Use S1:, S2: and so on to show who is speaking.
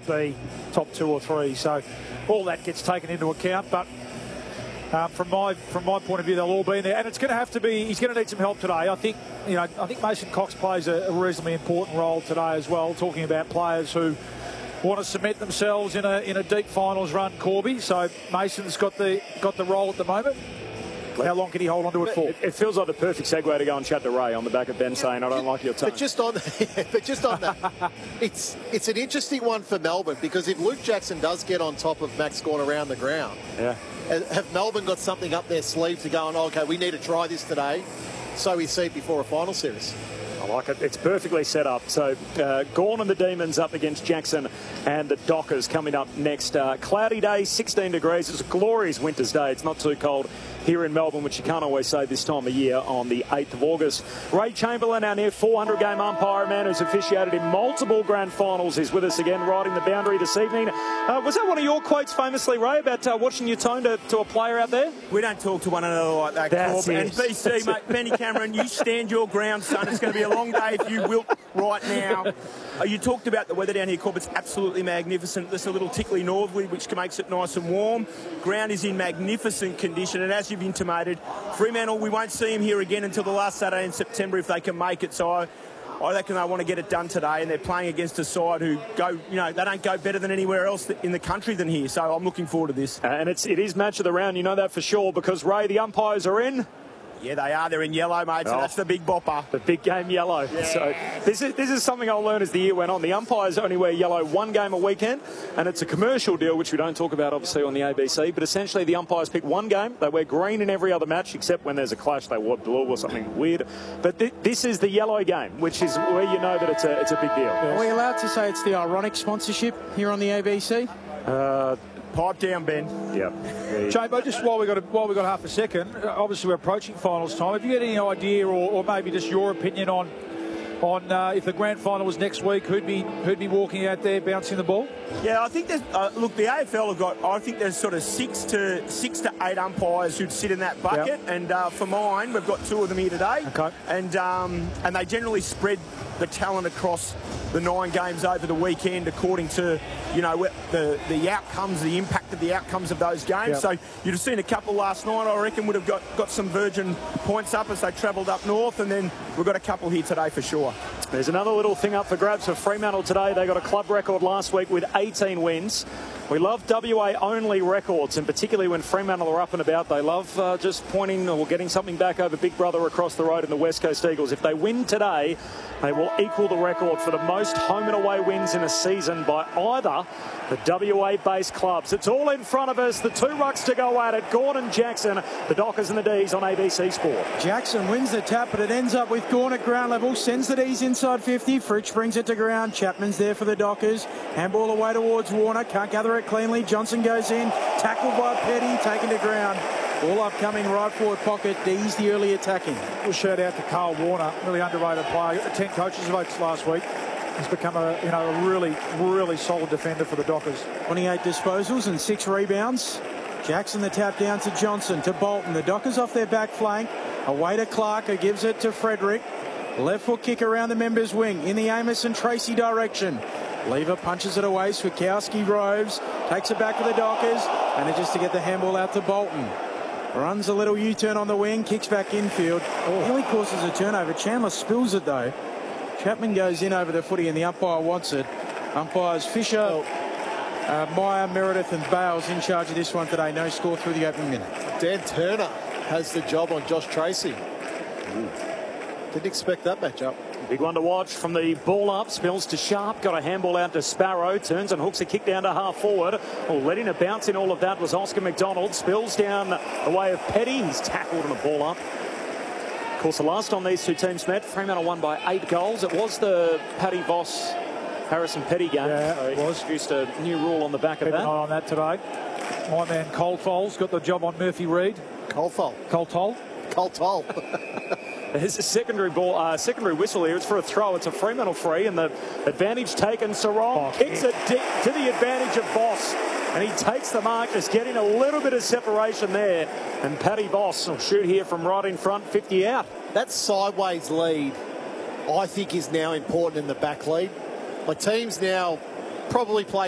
S1: be top 2 or 3. So all that gets taken into account. But from my point of view, they'll all be in there, and it's going to have to be. He's going to need some help today. I think Mason Cox plays a reasonably important role today as well. Talking about players who want to cement themselves in a deep finals run, Corby. So Mason's got the role at the moment. How long can he hold on to it for?
S2: It feels like the perfect segue to go and chat to Ray on the back of Ben saying, I don't like your tone.
S3: But just on that, it's an interesting one for Melbourne, because if Luke Jackson does get on top of Max Gawn around the ground, have Melbourne got something up their sleeve to go on, okay, we need to try this today, so we see it before a final series?
S2: I like it. It's perfectly set up. So Gawn and the Demons up against Jackson and the Dockers coming up next. Cloudy day, 16 degrees. It's a glorious winter's day. It's not too cold here in Melbourne, which you can't always say this time of year on the 8th of August. Ray Chamberlain, our near 400-game umpire, man who's officiated in multiple grand finals, is with us again, riding the boundary this evening. Was that one of your quotes famously, Ray, about watching your tone to a player out there?
S4: We don't talk to one another like that, Corb. And BC, mate, Benny Cameron, you stand your ground, son. It's going to be a long day if you wilt right now. You talked about the weather down here, Corb. It's absolutely magnificent. There's a little tickly northerly, which makes it nice and warm. Ground is in magnificent condition, and as you've intimated, Fremantle, we won't see him here again until the last Saturday in September if they can make it. So I reckon they want to get it done today, and they're playing against a side who go, they don't go better than anywhere else in the country than here. So I'm looking forward to this.
S2: And it is match of the round, you know that for sure, because Ray, the umpires are in.
S4: Yeah, they are. They're in yellow, mate, so that's the big bopper.
S2: The big game yellow. Yeah. So this is something I'll learn as the year went on. The umpires only wear yellow one game a weekend, and it's a commercial deal, which we don't talk about, obviously, on the ABC. But essentially, the umpires pick one game. They wear green in every other match, except when there's a clash, they wear blue or something weird. But this is the yellow game, which is where you know that it's a big deal.
S5: Are we allowed to say it's the ironic sponsorship here on the ABC?
S4: Pipe down, Ben.
S2: Yeah.
S1: Chambo, just while we got half a second, obviously we're approaching finals time. Have you got any idea, or maybe just your opinion on if the grand final was next week, who'd be walking out there bouncing the ball?
S4: Yeah, I think there's look, the AFL have got. I think there's sort of six to 8 umpires who'd sit in that bucket, and for mine, we've got 2 of them here today.
S1: Okay.
S4: And they generally spread the talent across the 9 games over the weekend according to the outcomes, the impact of the outcomes of those games. So you'd have seen a couple last night, I reckon, would have got some Virgin points up as they travelled up north, and then we've got a couple here today for sure.
S2: There's another little thing up for grabs for Fremantle today. They got a club record last week with 18 wins. We love WA-only records, and particularly when Fremantle are up and about, they love just pointing or getting something back over Big Brother across the road in the West Coast Eagles. If they win today, they will equal the record for the most home and away wins in a season by either the WA-based clubs. It's all in front of us. The 2 rucks to go at it. Gawn and Jackson, the Dockers and the D's on ABC Sport.
S5: Jackson wins the tap, but it ends up with Gawn at ground level. Sends the D's inside 50. Fritsch brings it to ground. Chapman's there for the Dockers. Handball away towards Warner. Can't gather it cleanly. Johnson goes in. Tackled by Petty. Taken to ground. All upcoming right forward pocket. D's the early attacking.
S1: We'll shout out to Carl Warner, really underrated player. Got the 10 coaches votes last week. He's become a really, really solid defender for the Dockers.
S5: 28 disposals and 6 rebounds. Jackson the tap down to Johnson, to Bolton. The Dockers off their back flank. Away to Clark, who gives it to Frederick. Left foot kick around the members' wing in the Amos and Tracy direction. Lever punches it away. Swikowski roves, takes it back for the Dockers, manages to get the handball out to Bolton. Runs a little U-turn on the wing, kicks back infield. Nearly causes a turnover. Chandler spills it though. Chapman goes in over the footy and the umpire wants it. Umpires Fisher, Meyer, Meredith and Bales in charge of this one today. No score through the opening minute.
S3: Dan Turner has the job on Josh Tracy. Didn't expect that matchup.
S2: Big one to watch from the ball up. Spills to Sharp. Got a handball out to Sparrow. Turns and hooks a kick down to half forward. Letting a bounce in all of that was Oscar McDonald. Spills down the way of Petty. He's tackled and a ball up. Of course, the last time these two teams met, Fremantle won by 8 goals. It was the Paddy Voss, Harrison Petty game.
S1: Yeah,
S2: so
S1: it was.
S2: Introduced a new rule on the back of
S1: Keep
S2: that.
S1: an eye on that today. My man Coltoll's got the job on Murphy Reid.
S3: Coltoll.
S2: There's a secondary whistle here. It's for a throw. It's a Fremantle free, and the advantage taken. Sarong kicks it deep to the advantage of Voss, and he takes the mark, just getting a little bit of separation there. And Paddy Voss will shoot here from right in front, 50 out.
S3: That sideways lead, I think, is now important in the back lead. My team's now probably playing